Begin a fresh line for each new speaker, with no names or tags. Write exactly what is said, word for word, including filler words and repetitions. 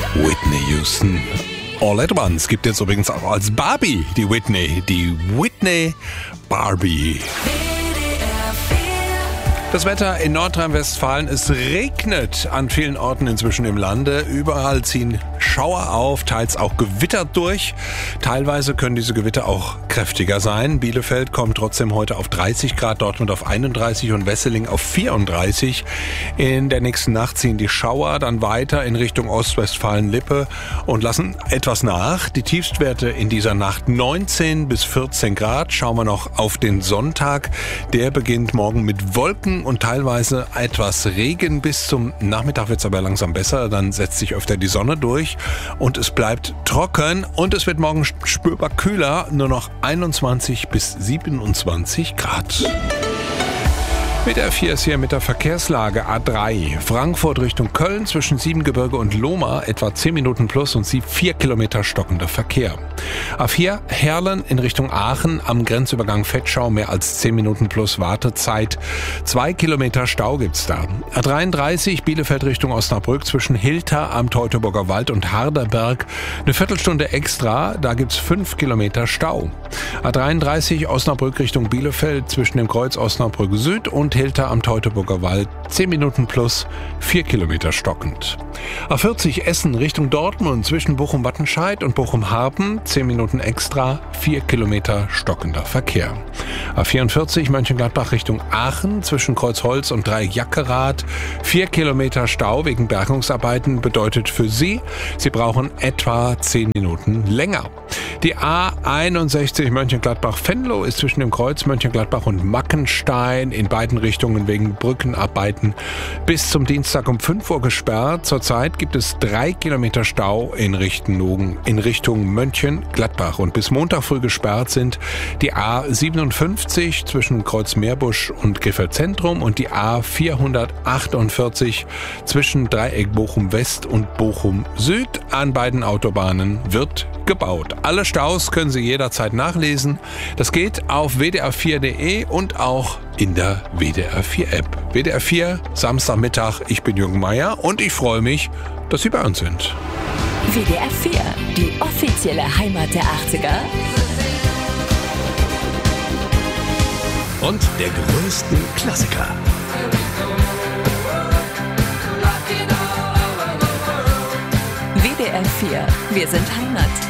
Whitney Houston. All at Once gibt jetzt übrigens auch als Barbie die Whitney, die Whitney Barbie. Das Wetter in Nordrhein-Westfalen, es regnet an vielen Orten inzwischen im Lande. Überall ziehen Schauer auf, teils auch Gewitter durch. Teilweise können diese Gewitter auch kräftiger sein. Bielefeld kommt trotzdem heute auf dreißig Grad, Dortmund auf einunddreißig und Wesseling auf vierunddreißig. In der nächsten Nacht ziehen die Schauer dann weiter in Richtung Ostwestfalen-Lippe und lassen etwas nach. Die Tiefstwerte in dieser Nacht neunzehn bis vierzehn Grad. Schauen wir noch auf den Sonntag. Der beginnt morgen mit Wolken und teilweise etwas Regen. Bis zum Nachmittag wird es aber langsam besser. Dann setzt sich öfter die Sonne durch und es bleibt trocken. Und es wird morgen spürbar kühler, nur noch einundzwanzig bis siebenundzwanzig Grad. Mit der vier ist hier mit der Verkehrslage A drei. Frankfurt Richtung Köln zwischen Siebengebirge und Lohmar etwa zehn Minuten plus und vier Kilometer stockender Verkehr. A vier Herlen in Richtung Aachen am Grenzübergang Vetschau mehr als zehn Minuten plus Wartezeit. zwei Kilometer Stau gibt's da. A dreiunddreißig Bielefeld Richtung Osnabrück zwischen Hilter am Teutoburger Wald und Harderberg eine Viertelstunde extra, da gibt's fünf Kilometer Stau. A dreiunddreißig Osnabrück Richtung Bielefeld zwischen dem Kreuz Osnabrück Süd und Hilter am Teutoburger Wald zehn Minuten plus, vier Kilometer stockend. A vierzig Essen Richtung Dortmund zwischen Bochum-Wattenscheid und Bochum-Harpen zehn Minuten extra, vier Kilometer stockender Verkehr. A vierundvierzig Mönchengladbach Richtung Aachen zwischen Kreuzholz und Dreieck-Jackerath vier Kilometer Stau wegen Bergungsarbeiten bedeutet für Sie, Sie brauchen etwa zehn Minuten länger. Die A einundsechzig Mönchengladbach-Venlo ist zwischen dem Kreuz Mönchengladbach und Mackenstein in beiden Richtungen wegen Brückenarbeiten bis zum Dienstag um fünf Uhr gesperrt. Zurzeit gibt es drei Kilometer Stau in Richtung, in Richtung Mönchengladbach und bis Montag früh gesperrt sind die A siebenundfünfzig zwischen Kreuz Meerbusch und Krefeld Zentrum und die A vierhundertachtundvierzig zwischen Dreieck Bochum West und Bochum Süd. An beiden Autobahnen wird gebaut. Alle Staus können Sie jederzeit nachlesen. Das geht auf w d r vier punkt d e und auch in der W D R vier App. W D R vier, Samstagmittag, ich bin Jürgen Meier und ich freue mich, dass Sie bei uns sind.
W D R vier, die offizielle Heimat der achtziger.
Und der größten Klassiker.
W D R vier, wir sind Heimat.